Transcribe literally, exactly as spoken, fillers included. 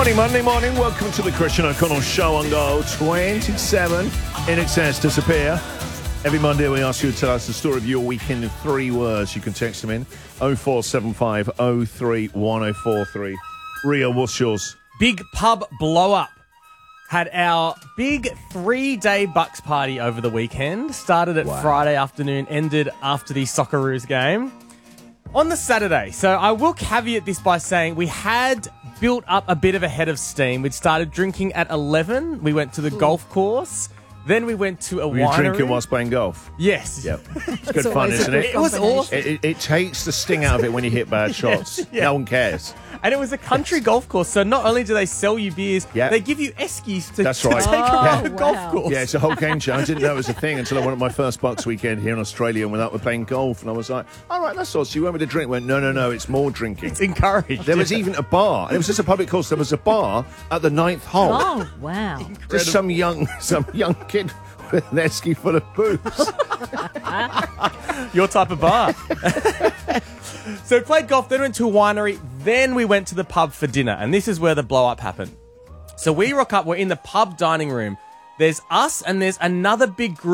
morning, Monday morning. Welcome to the Christian O'Connell Show on Go. twenty-seven in excess disappear. Every Monday we ask you to tell us the story of your weekend in three words. You can text them in oh four seven five oh three one oh four three. Rio, what's yours? Big pub blow up. Had our big three-day Bucks party over the weekend. Started at Wow. Friday afternoon, ended after the Socceroos game on the Saturday. So I will caveat this by saying we had built up a bit of a head of steam. We'd started drinking at eleven. We went to the golf course. Then we went to a Were you winery. drinking whilst playing golf? Yes. Yep. It's good It's fun, always a isn't good it? It was awesome. It, it, it takes the sting out of it when you hit bad shots. yeah. No one cares. And it was a country golf course, so not only do they sell you beers, Yeah. they give you eskies to, That's to right. take Oh, around the wow. golf course. Yeah, it's a whole game change. I didn't know it was a thing until I went on my first Bucks weekend here in Australia and went out with playing golf. And I was like, all right, that's all. So you went with a drink? Went, no, no, no, it's more drinking. It's encouraged. There was even a bar. And it was just a public course. There was a bar at the ninth hole. Oh, wow. Just some young, some young kid with an esky full of booze. Your type of bar. So we played golf, then went to a winery, then we went to the pub for dinner. And this is where the blow up happened. So we rock up, we're in the pub dining room. There's us and there's another big group